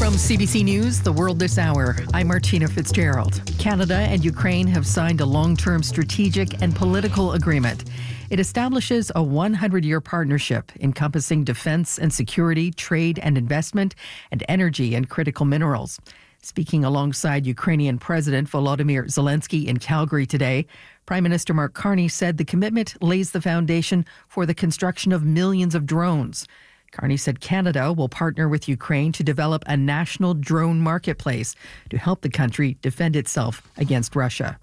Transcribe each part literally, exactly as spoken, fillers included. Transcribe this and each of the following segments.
From C B C News, The World This Hour, I'm Martina Fitzgerald. Canada and Ukraine have signed a long-term strategic and political agreement. It establishes a hundred-year partnership encompassing defense and security, trade and investment, and energy and critical minerals. Speaking alongside Ukrainian President Volodymyr Zelensky in Calgary today, Prime Minister Mark Carney said the commitment lays the foundation for the construction of millions of drones. Carney said Canada will partner with Ukraine to develop a national drone marketplace to help the country defend itself against Russia.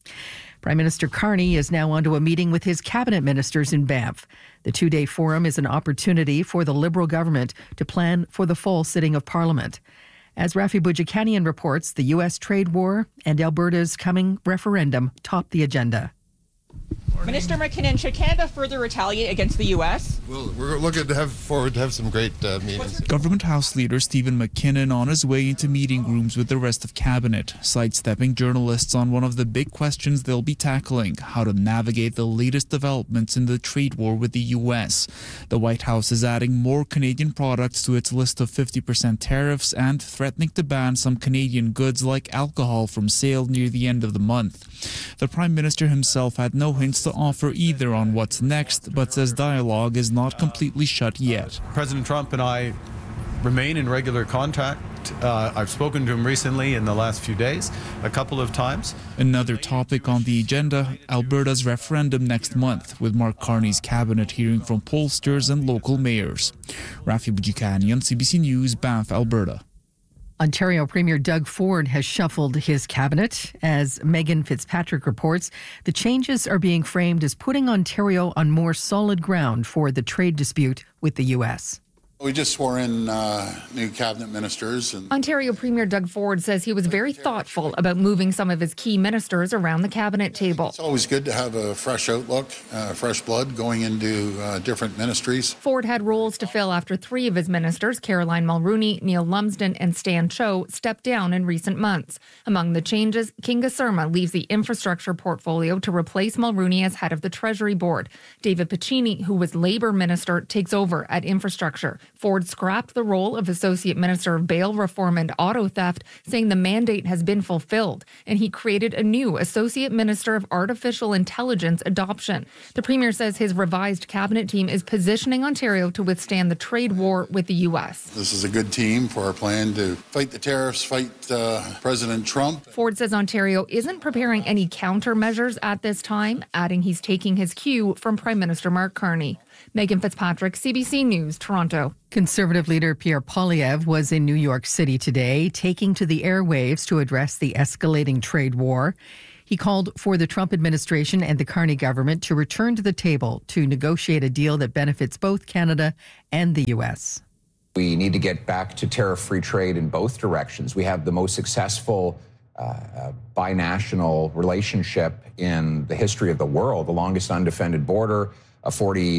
Prime Minister Carney is now onto a meeting with his cabinet ministers in Banff. The two-day forum is an opportunity for the Liberal government to plan for the fall sitting of Parliament. As Rafi Boudjikanian reports, the U S trade war and Alberta's coming referendum top the agenda. Minister McKinnon, should Canada further retaliate against the U S? Well, we're looking to have forward to have some great uh, meetings. Government House Leader Stephen McKinnon on his way into meeting rooms with the rest of Cabinet, sidestepping journalists on one of the big questions they'll be tackling, how to navigate the latest developments in the trade war with the U S. The White House is adding more Canadian products to its list of fifty percent tariffs and threatening to ban some Canadian goods like alcohol from sale near the end of the month. The Prime Minister himself had no hints to offer either on what's next, but says dialogue is not completely shut yet. President Trump and I remain in regular contact. Uh, I've spoken to him recently in the last few days, a couple of times. Another topic on the agenda, Alberta's referendum next month, with Mark Carney's cabinet hearing from pollsters and local mayors. Rafi Boudjikanian, C B C News, Banff, Alberta. Ontario Premier Doug Ford has shuffled his cabinet. As Megan Fitzpatrick reports, the changes are being framed as putting Ontario on more solid ground for the trade dispute with the U S. We just swore in uh, new cabinet ministers. And Ontario Premier Doug Ford says he was very thoughtful about moving some of his key ministers around the cabinet table. It's always good to have a fresh outlook, uh, fresh blood going into uh, different ministries. Ford had roles to fill after three of his ministers, Caroline Mulroney, Neil Lumsden and Stan Cho, stepped down in recent months. Among the changes, Kinga Surma leaves the infrastructure portfolio to replace Mulroney as head of the Treasury Board. David Piccini, who was Labour Minister, takes over at infrastructure. Ford scrapped the role of Associate Minister of Bail Reform and Auto Theft, saying the mandate has been fulfilled, and he created a new Associate Minister of Artificial Intelligence Adoption. The Premier says his revised cabinet team is positioning Ontario to withstand the trade war with the U S. This is a good team for our plan to fight the tariffs, fight uh, President Trump. Ford says Ontario isn't preparing any countermeasures at this time, adding he's taking his cue from Prime Minister Mark Carney. Megan Fitzpatrick, C B C News, Toronto. Conservative leader Pierre Poilievre was in New York City today, taking to the airwaves to address the escalating trade war. He called for the Trump administration and the Carney government to return to the table to negotiate a deal that benefits both Canada and the U S. We need to get back to tariff-free trade in both directions. We have the most successful uh, uh, binational relationship in the history of the world, the longest undefended border, a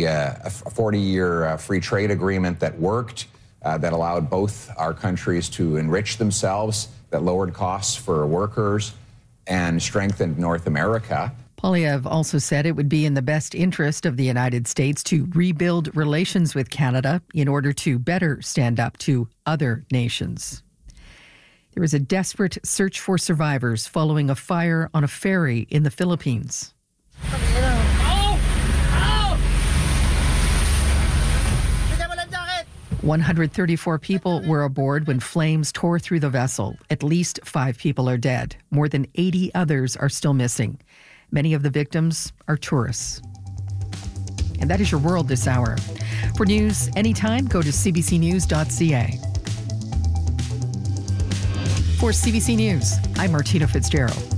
forty-year uh, free trade agreement that worked, uh, that allowed both our countries to enrich themselves, that lowered costs for workers and strengthened North America. Poilievre also said it would be in the best interest of the United States to rebuild relations with Canada in order to better stand up to other nations. There is a desperate search for survivors following a fire on a ferry in the Philippines. one hundred thirty-four people were aboard when flames tore through the vessel. At least five people are dead. More than eighty others are still missing. Many of the victims are tourists. And that is your world this hour. For news anytime, go to c b c news dot c a. For C B C News, I'm Martina Fitzgerald.